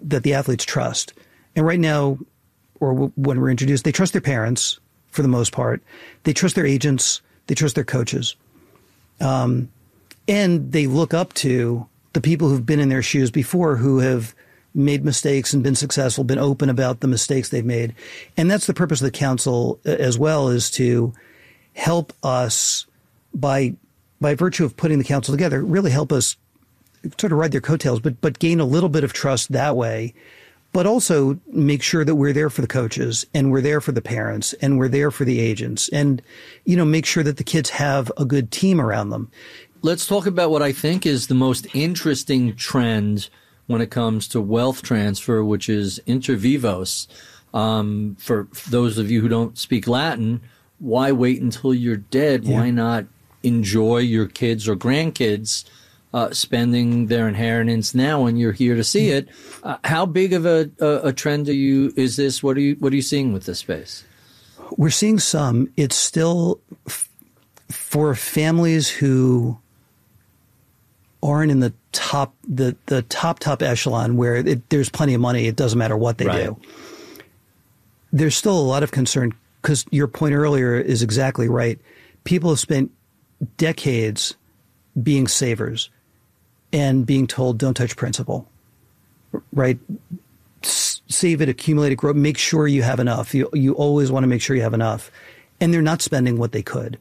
that the athletes trust. And right now, or when we're introduced, they trust their parents for the most part. They trust their agents. They trust their coaches. And they look up to the people who've been in their shoes before, who have made mistakes and been successful, been open about the mistakes they've made. And that's the purpose of the council as well, is to help us by virtue of putting the council together, really help us sort of ride their coattails, but gain a little bit of trust that way. But also make sure that we're there for the coaches, and we're there for the parents, and we're there for the agents, and, make sure that the kids have a good team around them. Let's talk about what I think is the most interesting trend when it comes to wealth transfer, which is inter vivos. For those of you who don't speak Latin, why wait until you're dead? Yeah. Why not enjoy your kids or grandkids spending their inheritance now when you're here to see it? How big of a trend is this? What are you seeing with this space? We're seeing some. It's still for families who aren't in the top echelon where there's plenty of money. It doesn't matter what they do. There's still a lot of concern, because your point earlier is exactly right. People have spent decades being savers and being told, don't touch principal, right? Save it, accumulate it, grow, make sure you have enough. You always want to make sure you have enough. And they're not spending what they could.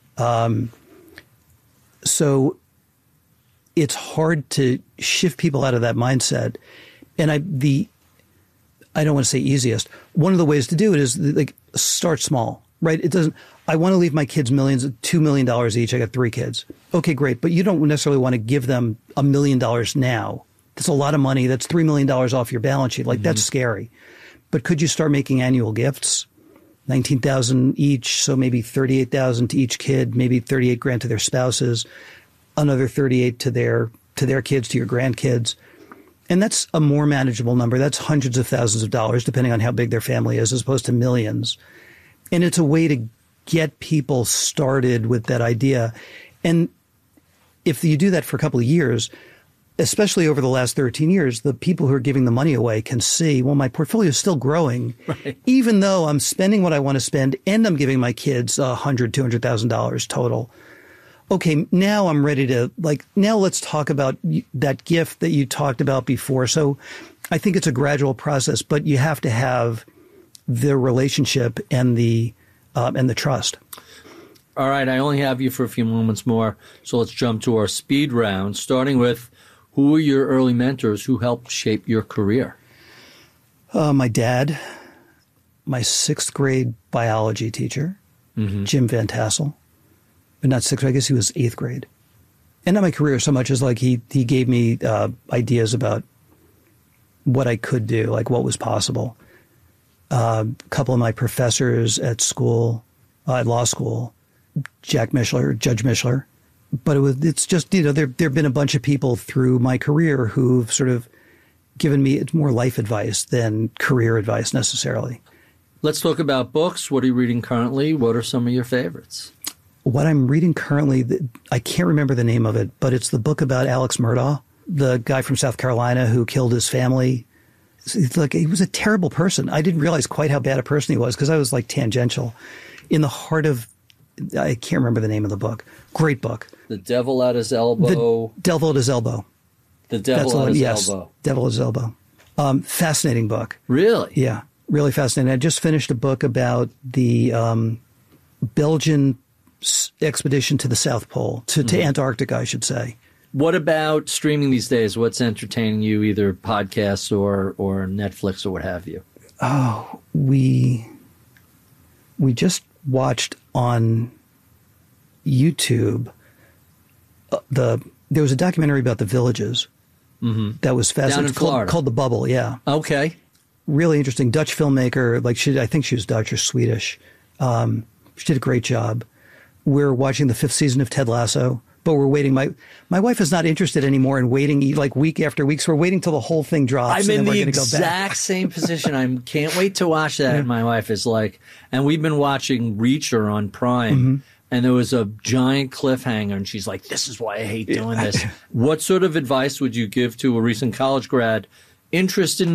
So it's hard to shift people out of that mindset. And I don't want to say easiest. One of the ways to do it is start small, right? I want to leave my kids $2 million each. I got 3 kids. Okay, great. But you don't necessarily want to give them $1 million now. That's a lot of money. That's $3 million off your balance sheet. That's scary. But could you start making annual gifts? $19,000 each. So maybe $38,000 to each kid, maybe $38,000 to their spouses, another $38,000 to their kids, to your grandkids. And that's a more manageable number. That's hundreds of thousands of dollars, depending on how big their family is, as opposed to millions. And it's a way to get people started with that idea. And if you do that for a couple of years, especially over the last 13 years, the people who are giving the money away can see, well, my portfolio is still growing, right, even though I'm spending what I want to spend and I'm giving my kids $100,000, $200,000 total. Okay, now I'm ready to, now let's talk about that gift that you talked about before. So I think it's a gradual process, but you have to have the relationship and the trust. All right, I only have you for a few moments more, so let's jump to our speed round, starting with, who were your early mentors who helped shape your career? My dad, my 6th grade biology teacher, Jim Van Tassel. But not 6th grade, I guess he was 8th grade. And not my career so much as he gave me ideas about what I could do, what was possible. A couple of my professors at school, at law school, Judge Mishler. But it's just, there have been a bunch of people through my career who've sort of given me more life advice than career advice necessarily. Let's talk about books. What are you reading currently? What are some of your favorites? What I'm reading currently, I can't remember the name of it, but it's the book about Alex Murdaugh, the guy from South Carolina who killed his family. He was a terrible person. I didn't realize quite how bad a person he was because I was tangential. In the heart of, I can't remember the name of the book. Great book. The Devil at His Elbow. The Devil at His Elbow. The Devil at His Elbow. Devil at His Elbow. Fascinating book. Really? Yeah, really fascinating. I just finished a book about the Belgian expedition to the South Pole, to Antarctica, I should say. What about streaming these days? What's entertaining you, either podcasts or Netflix or what have you? Oh, we just watched on YouTube there was a documentary about the villages that was fascinating. Down in Florida. Called The Bubble, yeah. Okay. Really interesting. Dutch filmmaker, I think she was Dutch or Swedish. She did a great job. We're watching the 5th season of Ted Lasso, but we're waiting. My wife is not interested anymore in waiting week after week, so we're waiting till the whole thing drops. I'm in the exact same position. I can't wait to watch that. Yeah. And my wife is and we've been watching Reacher on Prime, and there was a giant cliffhanger, and she's like, this is why I hate doing this. What sort of advice would you give to a recent college grad interested in